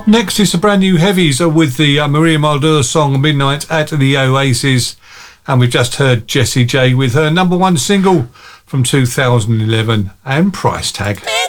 Up next is the brand new Heavies with the Maria Mulder song Midnight at the Oasis. And we've just heard Jessie J with her number one single from 2011 and Price Tag.